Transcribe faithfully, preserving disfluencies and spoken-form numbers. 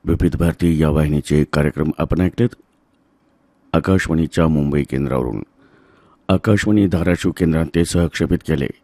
विविध भारती या वाहिनीचे कार्यक्रम आपण ऐकलेत आकाशवाणीच्या मुंबई केंद्रावरून. आकाशवाणी धाराशिव केंद्रात ते सहक्षेपित केले.